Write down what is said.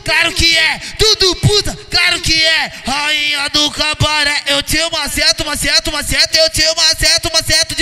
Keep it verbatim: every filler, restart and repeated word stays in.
claro que é. Tudo puta, claro que é. Rainha do cabaré, eu te maceto, maceto, maceto, eu te maceto, maceto.